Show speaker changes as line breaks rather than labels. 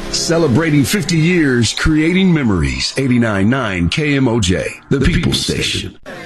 Celebrating 50 years, creating memories. 89.9 KMOJ, the People Station.